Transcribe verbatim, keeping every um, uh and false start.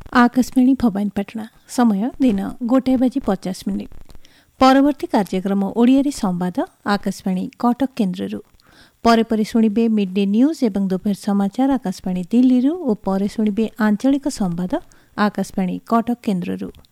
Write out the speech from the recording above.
आकाशवाणी भवानीपाटना समय दिन गोटे बजी पचास मिनिट परवर्ती कार्यक्रम ओडियारी संवाद आकाशवाणी कटक केन्द्ररू परे परे शुणिबे मिड डे न्यूज एवं दोपहर समाचार आकाशवाणी दिल्ली और परे शुणिबे आंचलिक संवाद आकाशवाणी कटक केन्द्ररू।